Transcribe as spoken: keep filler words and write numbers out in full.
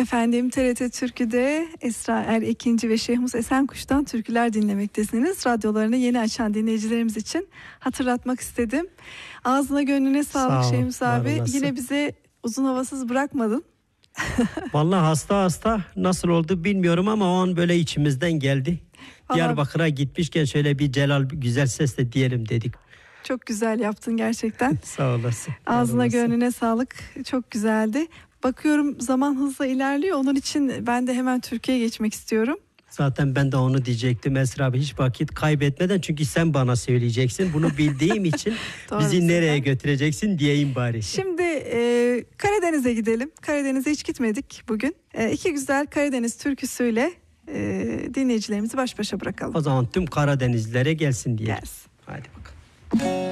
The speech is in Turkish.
Efendim T R T Türkü'de Esra Er Ekinci ve Şehmus Esenkuş'tan türküler dinlemektesiniz. Radyolarını yeni açan dinleyicilerimiz için hatırlatmak istedim. Ağzına gönlüne sağlık. Sağ Şehmus abi. Yine bize uzun havasız bırakmadın. Vallahi hasta hasta nasıl oldu bilmiyorum ama o an böyle içimizden geldi. Vallahi... Diyarbakır'a gitmişken şöyle bir Celal güzel sesle diyelim dedik. Çok güzel yaptın gerçekten. Sağ olasın. Ağzına olasın. Gönlüne sağlık. Çok güzeldi. Bakıyorum zaman hızla ilerliyor. Onun için ben de hemen Türkiye'ye geçmek istiyorum. Zaten ben de onu diyecektim Esra abi, hiç vakit kaybetmeden, çünkü sen bana söyleyeceksin. Bunu bildiğim için bizi nereye götüreceksin diyeyim bari. Şimdi e, Karadeniz'e gidelim. Karadeniz'e hiç gitmedik bugün. E, iki güzel Karadeniz türküsüyle e, dinleyicilerimizi baş başa bırakalım. O zaman tüm Karadenizlilere gelsin diyelim. Gelsin. Hadi bakalım.